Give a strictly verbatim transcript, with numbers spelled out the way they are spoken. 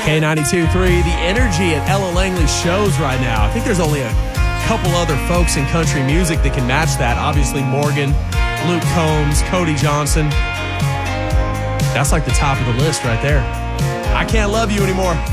K ninety-two point three, the energy at Ella Langley shows right now. I think there's only a couple other folks in country music that can match that. Obviously Morgan, Luke Combs, Cody Johnson. That's like the top of the list right there. I Can't Love You Anymore.